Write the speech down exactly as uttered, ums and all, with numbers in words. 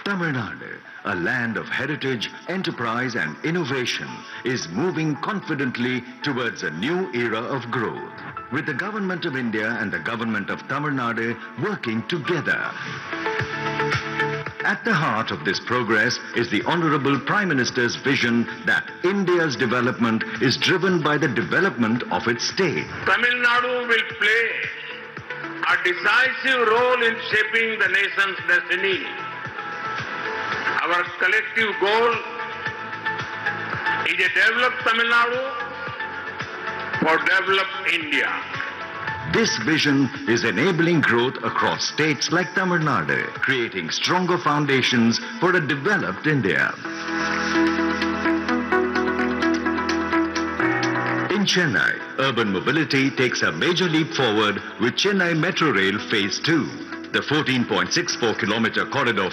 Tamil Nadu, a land of heritage, enterprise and innovation, is moving confidently towards a new era of growth. With the Government of India and the Government of Tamil Nadu working together. At the heart of this progress is the Honorable Prime Minister's vision that India's development is driven by the development of its state. Tamil Nadu will play a decisive role in shaping the nation's destiny. Our collective goal is a developed Tamil Nadu for developed India. This vision is enabling growth across states like Tamil Nadu, creating stronger foundations for a developed India. In Chennai, urban mobility takes a major leap forward with Chennai Metro Rail Phase two. The fourteen point six four kilometer corridor